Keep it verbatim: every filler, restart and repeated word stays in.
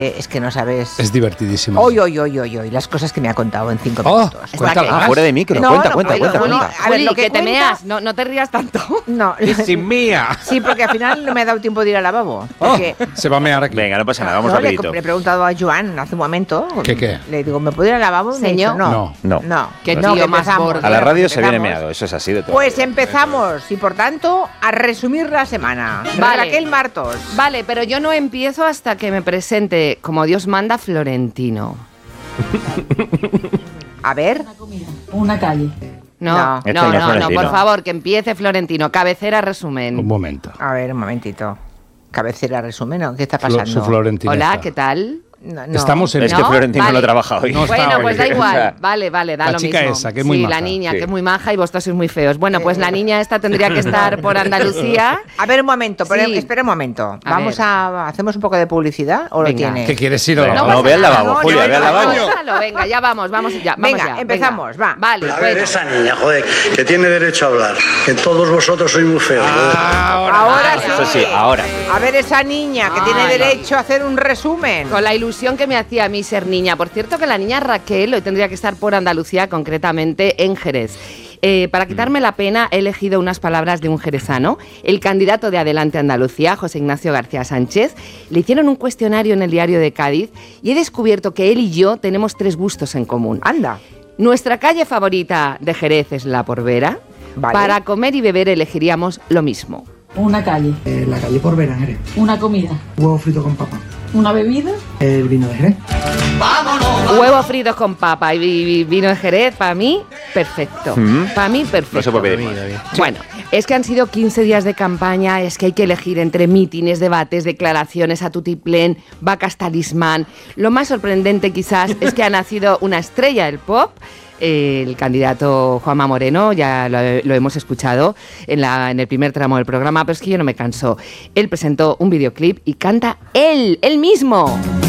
Eh, es que no sabes. Es divertidísimo. Hoy, hoy, hoy, hoy, hoy. Las cosas que me ha contado en cinco oh, minutos. Cuéntala. Ah, fuera de micro. No, cuenta, no, cuenta, no, cuenta, no, cuenta. no. A ver, Juli, lo que que te cuenta- meas, no, no te rías tanto. No. Y sin mía. Sí, porque al final no me ha dado tiempo de ir al lavabo. Oh, Porque, se va a mear aquí. Venga, no pasa nada, vamos no, le, rapidito. le he preguntado a Joan hace un momento. ¿Qué, qué? Le digo, ¿me puedo ir al lavabo? Y me Señor. dijo, no. No. No. Qué no, tío que más empezamos. borde. A la radio se viene Empezamos. meado, eso es así de todo. Pues empezamos y por tanto a resumir la semana. Vale. Raquel Martos. Vale, pero yo no empiezo hasta que me presente, como Dios manda, Florentino. A ver. Una calle. No, No. no, Este no, no es no, Florentino. por favor, que empiece Florentino. Cabecera, resumen. Un momento. A ver, un momentito. Cabecera resumen, ¿no? ¿Qué está Flo- pasando? su Florentino. Hola, está. ¿qué tal? No, no. Estamos en Es ¿No? que Florentino Vale. no trabaja hoy. No está Bueno, hoy. pues da O sea, igual. Vale, vale, da la lo chica mismo. esa, que es muy sí, maja. la niña, Sí. que es muy maja y vosotros sois muy feos. Bueno, pues la niña esta tendría que estar por Andalucía. A ver, un momento, pero Sí. espera un momento. A Vamos ver. a... ¿Hacemos un poco de publicidad o lo Venga. tiene? ¿Qué quieres ir a No, la- no, ve al pasa lavabo, nada. Julia, ve al lavabo. Déjalo, venga, ya vamos, vamos ya. Vamos Venga, ya, empezamos, va. Vale, A ver, bueno. esa niña, joder, que tiene derecho a hablar. Que todos vosotros sois muy feos. joder. Ahora sí. Eso sí, ahora. A ver, esa niña que tiene Ay. derecho a hacer un resumen. Con la ilusión que me hacía a mí ser niña. Por cierto, que la niña Raquel hoy tendría que estar por Andalucía, concretamente en Jerez. Eh, para quitarme la pena, he elegido unas palabras de un jerezano. El candidato de Adelante Andalucía, José Ignacio García Sánchez, le hicieron un cuestionario en el Diario de Cádiz y he descubierto que él y yo tenemos tres gustos en común. Anda. Nuestra calle favorita de Jerez es La Porvera. Vale. Para comer y beber elegiríamos lo mismo. Una calle. Eh, la calle por Vera, Jerez. Una comida. Huevo frito con papa. Una bebida. El vino de Jerez. Huevos fritos con papa y, y vino de Jerez, para mí, perfecto. Mm. Para mí, perfecto. No se puede pedir más. Bueno, es que han sido quince días de campaña, es que hay que elegir entre mítines, debates, declaraciones a tutiplén, vacas talismán. Lo más sorprendente quizás es que ha nacido una estrella del pop. El candidato Juanma Moreno, ya lo, lo hemos escuchado en, la, en el primer tramo del programa, pero es que yo no me canso. Él presentó un videoclip y canta él, él mismo.